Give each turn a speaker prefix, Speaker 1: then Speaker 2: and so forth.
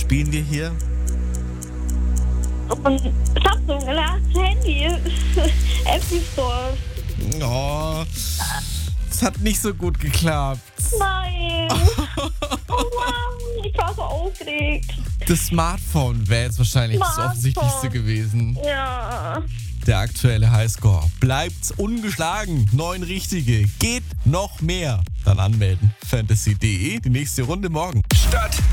Speaker 1: spielen wir hier?
Speaker 2: Und Samsung, Handy, Apple Store.
Speaker 1: Oh, es hat nicht so gut geklappt.
Speaker 2: Nein. Oh Mann, ich war so aufgeregt.
Speaker 1: Das Smartphone wäre jetzt wahrscheinlich das
Speaker 2: Smartphone.
Speaker 1: Offensichtlichste gewesen.
Speaker 2: Ja.
Speaker 1: Der aktuelle Highscore bleibt ungeschlagen. 9 richtige. Geht noch mehr. Dann anmelden. Fantasy.de. Die nächste Runde morgen.
Speaker 3: Stadt,